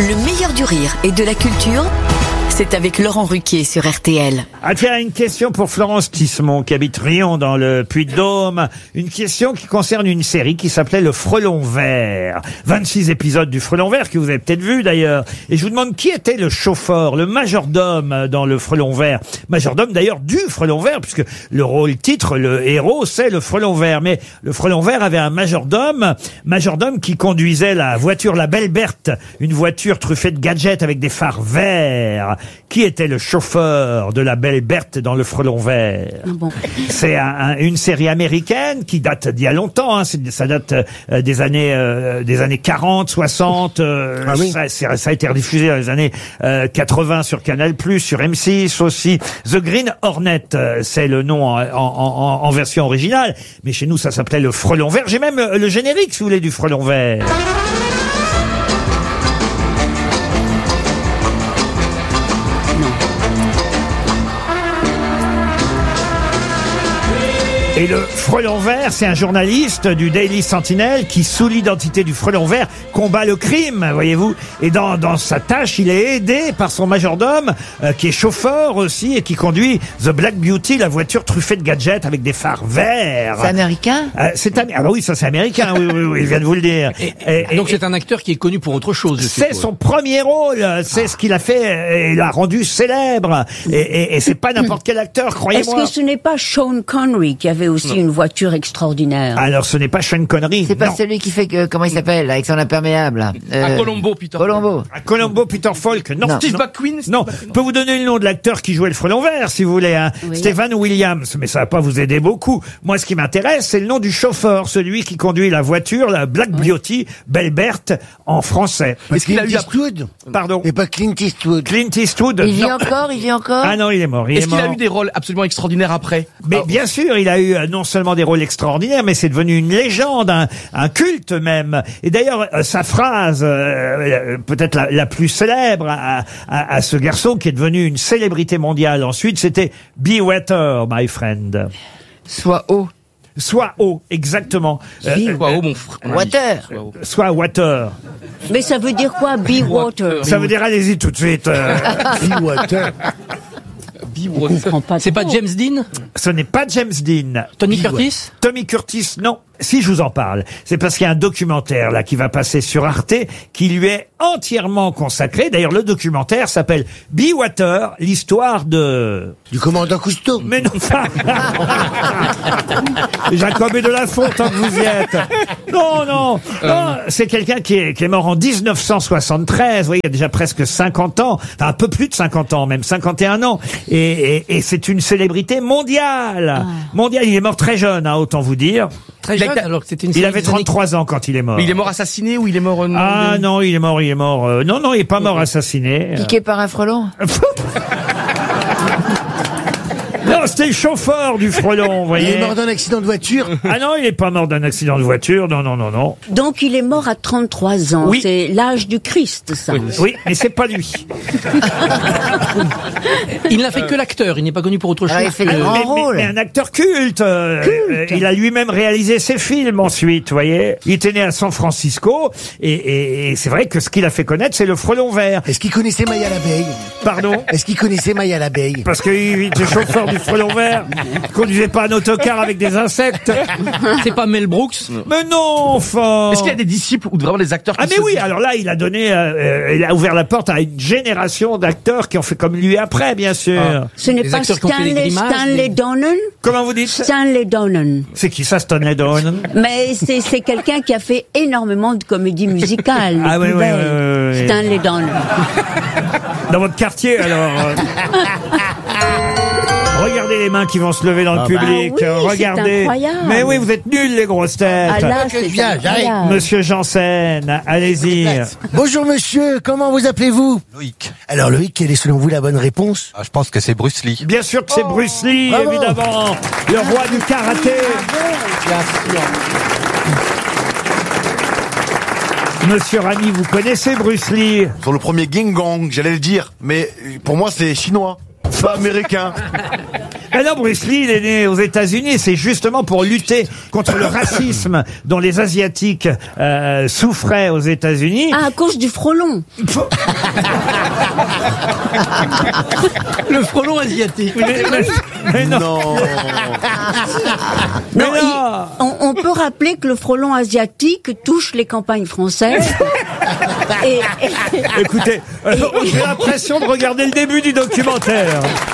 Le meilleur du rire et de la culture, c'est avec Laurent Ruquier sur RTL. Ah tiens, une question pour Florence Tismon qui habite Rion dans le Puy-de-Dôme. Une question qui concerne une série qui s'appelait Le Frelon Vert. 26 épisodes du Frelon Vert que vous avez peut-être vu d'ailleurs. Et je vous demande qui était le chauffeur, le majordome dans Le Frelon Vert. Majordome d'ailleurs du Frelon Vert puisque le rôle titre, le héros, c'est le Frelon Vert. Mais le Frelon Vert avait un majordome qui conduisait la voiture La Belle Berthe, une voiture truffée de gadgets avec des phares verts. Qui était le chauffeur de La Belle Berthe dans Le Frelon Vert? C'est une série américaine qui date d'il y a longtemps. Hein. Ça date des années 40, 60. Ça a été rediffusé dans les années 80 sur Canal+, sur M6 aussi. The Green Hornet, c'est le nom en version originale. Mais chez nous, ça s'appelait Le Frelon Vert. J'ai même le générique, si vous voulez, du Frelon Vert. Et le Frelon Vert, c'est un journaliste du Daily Sentinel qui, sous l'identité du Frelon Vert, combat le crime, voyez-vous. Et dans sa tâche, il est aidé par son majordome, qui est chauffeur aussi et qui conduit The Black Beauty, la voiture truffée de gadgets avec des phares verts. C'est américain? Ah bah oui, ça c'est américain, oui, il vient de vous le dire. Et donc c'est un acteur qui est connu pour autre chose. C'est son premier rôle, c'est ce qu'il a fait, il l'a rendu célèbre. Et c'est pas n'importe quel acteur, croyez-moi. Est-ce que ce n'est pas Sean Connery qui avait aussi une voiture extraordinaire? Alors ce n'est pas Sean Connery. C'est pas celui qui fait que, comment il s'appelle, avec son imperméable. À Colombo, Peter. Colombo, Peter Falk. Non. Steve McQueen. Non. Je peux vous donner le nom de l'acteur qui jouait le Frelon Vert, si vous voulez, hein. Oui. Stephen Williams. Mais ça va pas vous aider beaucoup. Moi, ce qui m'intéresse, c'est le nom du chauffeur, celui qui conduit la voiture, la Black Beauty, Belle Berthe, en français. Est-ce qu'il a eu Eastwood? Pardon. Et pas Clint Eastwood. Clint Eastwood. Il vit encore? Ah non, il est mort. Est-ce qu'il a eu des rôles absolument extraordinaires après? Mais bien sûr, il a eu non seulement des rôles extraordinaires, mais c'est devenu une légende, un culte même. Et d'ailleurs, sa phrase, peut-être la plus célèbre à ce garçon qui est devenu une célébrité mondiale ensuite, c'était « Be water, my friend ». Sois haut. Sois haut, exactement. Sois haut, mon frère. Water. Sois water. Mais ça veut dire quoi, be water? Ça veut dire allez-y tout de suite. Be water. C'est pas James Dean? Ce n'est pas James Dean. Tony Curtis? Tommy Curtis, non. Si je vous en parle, c'est parce qu'il y a un documentaire là qui va passer sur Arte qui lui est entièrement consacré. D'ailleurs, le documentaire s'appelle Be Water, l'histoire de... Du commandant Cousteau. Mais non, Jacob et de la Fonte, tant que vous y êtes. Non, c'est quelqu'un qui est mort en 1973. Vous voyez, il y a déjà presque 50 ans. Enfin, un peu plus de 50 ans, même 51 ans. Et c'est une célébrité mondiale. Mondiale. Il est mort très jeune, hein, autant vous dire. Très jeune, alors que c'était une Il avait 33 ans quand il est mort. Mais il est mort assassiné ou il est mort... Ah non, il est mort. Non, il est pas mort assassiné. Piqué par un frelon? Non, c'était le chauffeur du Frelon, vous voyez. Il est mort d'un accident de voiture? Ah non, il est pas mort d'un accident de voiture, non. Donc il est mort à 33 ans. Oui. C'est l'âge du Christ, ça. Oui, mais c'est pas lui. Il n'a fait que l'acteur, il n'est pas connu pour autre chose. Il fait des grands rôles. Mais un acteur culte. Il a lui-même réalisé ses films ensuite, vous voyez. Il était né à San Francisco et c'est vrai que ce qu'il a fait connaître, c'est le Frelon Vert. Est-ce qu'il connaissait Maya l'abeille? Pardon? Est-ce qu'il connaissait Maya l'abeille? Parce qu'il était chauffeur du Frelon Vert. Il conduisait pas un autocar avec des insectes. C'est pas Mel Brooks? Mais non, enfin. Est-ce qu'il y a des disciples ou vraiment des acteurs qui mais oui, alors là, il a donné, il a ouvert la porte à une génération d'acteurs qui ont fait comme lui après, bien sûr. Ce n'est pas Stanley Donen? Comment vous dites? Stanley Donen. C'est qui ça, Stanley Donen? Mais c'est quelqu'un qui a fait énormément de comédies musicales. Ah oui. Stanley Donen. Dans votre quartier, alors. Regardez les mains qui vont se lever dans le public. Oui, regardez. C'est incroyable. Mais oui, vous êtes nuls, les grosses têtes. Ah là, c'est incroyable. Monsieur Janssen, allez-y. Bonjour monsieur, comment vous appelez-vous? Loïc. Alors Loïc, quelle est selon vous la bonne réponse? Je pense que c'est Bruce Lee. Bien sûr que c'est Bruce Lee, bravo. évidemment. Le roi du karaté. Monsieur Rami, vous connaissez Bruce Lee? Sur le premier Ging Gong, j'allais le dire, mais pour moi c'est chinois, pas américain. Ben non, Bruce Lee, il est né aux États-Unis. C'est justement pour lutter contre le racisme dont les Asiatiques souffraient aux États-Unis. Ah, à cause du frelon. Le frelon asiatique. Mais non. Mais non. On peut rappeler que le frelon asiatique touche les campagnes françaises. Écoutez, j'ai l'impression de regarder le début du documentaire.